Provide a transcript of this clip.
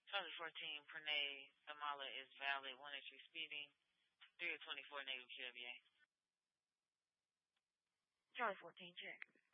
Charlie 14, Pranay Thamala is valid. 1 entry speeding. 3 of 24 native QWA. Charlie 14, check.